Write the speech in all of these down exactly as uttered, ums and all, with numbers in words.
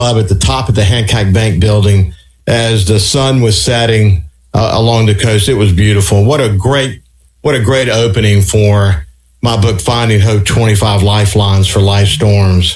at the top of the Hancock Bank building as the sun was setting uh, along the coast. It was beautiful. What a great, what a great opening for my book, Finding Hope, twenty-five Lifelines for Life Storms.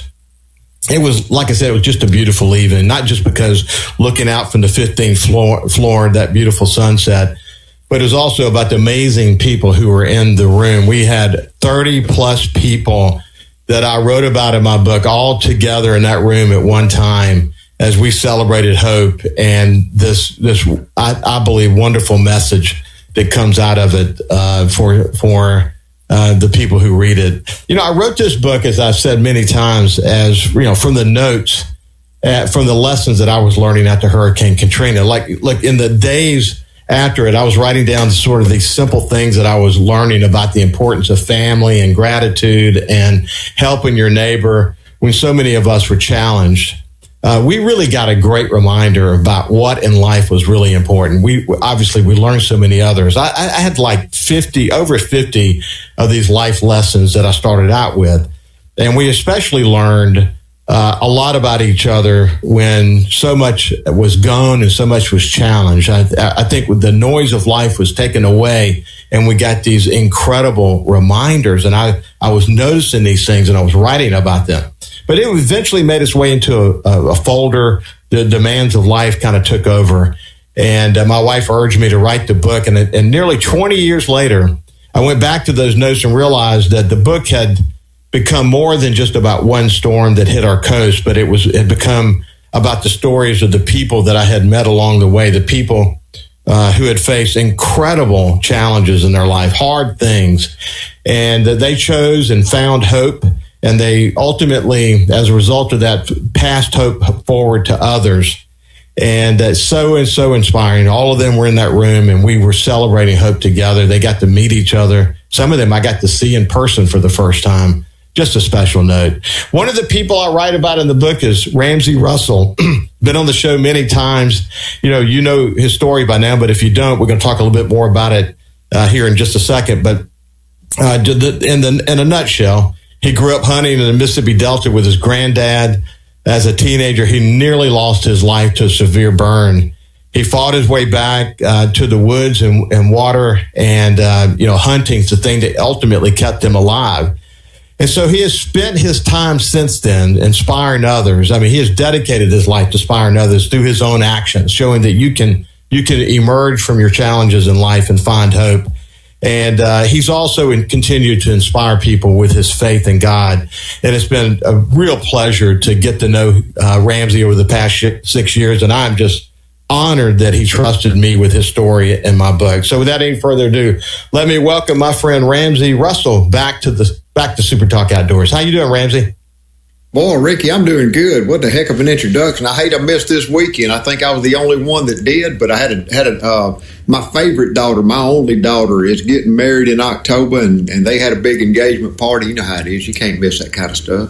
It was, like I said, it was just a beautiful evening, not just because looking out from the fifteenth floor, floor that beautiful sunset, but it was also about the amazing people who were in the room. We had thirty plus people that I wrote about in my book all together in that room at one time as we celebrated hope and this, this I, I believe, wonderful message that comes out of it uh, for for uh, the people who read it. You know, I wrote this book, as I've said many times, as, you know, from the notes, uh, from the lessons that I was learning after Hurricane Katrina. Like, like in the days after it, I was writing down sort of these simple things that I was learning about the importance of family and gratitude and helping your neighbor when so many of us were challenged. Uh, we really got a great reminder about what in life was really important. We obviously we learned so many others. I, I had like fifty, over fifty of these life lessons that I started out with, and we especially learned uh, a lot about each other when so much was gone and so much was challenged. I, I think the noise of life was taken away, and we got these incredible reminders. And I I was noticing these things, and I was writing about them. But it eventually made its way into a, a folder. The demands of life kind of took over. And uh, my wife urged me to write the book. And, and nearly twenty years later, I went back to those notes and realized that the book had become more than just about one storm that hit our coast, but it was it had become about the stories of the people that I had met along the way, the people uh, who had faced incredible challenges in their life, hard things. And uh, they chose and found hope. And they ultimately, as a result of that, passed hope forward to others. And uh, so and so inspiring. All of them were in that room, and we were celebrating hope together. They got to meet each other. Some of them I got to see in person for the first time. Just a special note. One of the people I write about in the book is Ramsey Russell. Been on the show many times. You know, you know his story by now, but if you don't, we're going to talk a little bit more about it uh, here in just a second. But uh, in, the, in a nutshell, he grew up hunting in the Mississippi Delta with his granddad. As a teenager, he nearly lost his life to a severe burn. He fought his way back uh, to the woods and, and water, and, uh, you know, hunting's the thing that ultimately kept him alive. And so he has spent his time since then inspiring others. I mean, he has dedicated his life to inspiring others through his own actions, showing that you can you can emerge from your challenges in life and find hope. And uh, he's also in, continued to inspire people with his faith in God. And it's been a real pleasure to get to know uh, Ramsey over the past sh- six years. And I'm just honored that he trusted me with his story in my book. So without any further ado, let me welcome my friend Ramsey Russell back to the back to Super Talk Outdoors. How you doing, Ramsey? Boy, Ricky, I'm doing good. What the heck of an introduction. I hate I missed this weekend. I think I was the only one that did, but I had a, had a, uh, my favorite daughter, my only daughter, is getting married in October, and, and they had a big engagement party. You know how it is. You can't miss that kind of stuff.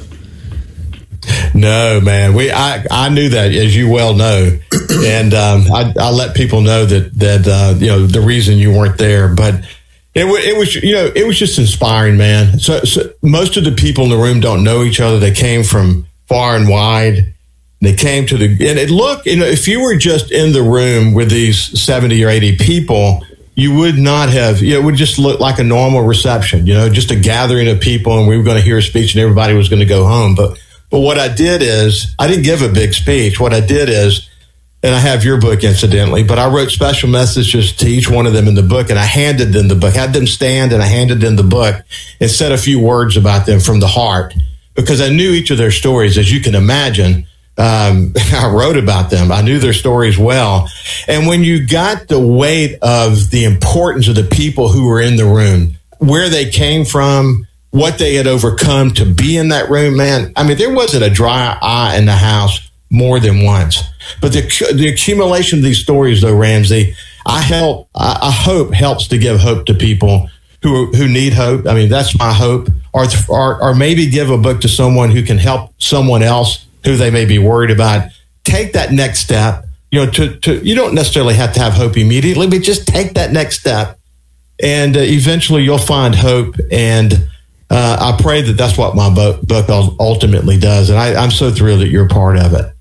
No, man. We I, I knew that, as you well know, and um, I, I let people know that that uh, you know the reason you weren't there, but it, it was you know it was just inspiring, man. So, so most of the people in the room don't know each other. They came from far and wide. They came to the and it looked you know if you were just in the room with these seventy or eighty people, you would not have, you know, it would just look like a normal reception, you know, just a gathering of people, and we were going to hear a speech and everybody was going to go home. But But what I did is, I didn't give a big speech. What I did is, and I have your book incidentally, but I wrote special messages to each one of them in the book, and I handed them the book, had them stand, and I handed them the book and said a few words about them from the heart, because I knew each of their stories, as you can imagine. Um, I wrote about them. I knew their stories well. And when you got the weight of the importance of the people who were in the room, where they came from, what they had overcome to be in that room, man, I mean, there wasn't a dry eye in the house more than once. But the the accumulation of these stories, though, Ramsey, I help, I, I hope helps to give hope to people who who need hope. I mean, that's my hope. Or, or or maybe give a book to someone who can help someone else who they may be worried about. Take that next step. You know, to to you don't necessarily have to have hope immediately, but just take that next step, and uh, eventually you'll find hope. And Uh, I pray that that's what my book, book ultimately does. And I, I'm so thrilled that you're a part of it.